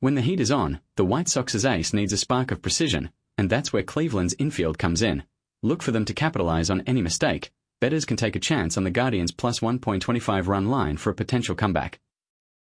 When the heat is on, the White Sox's ace needs a spark of precision, and that's where Cleveland's infield comes in. Look for them to capitalize on any mistake. Bettors can take a chance on the Guardians plus 1.25 run line for a potential comeback.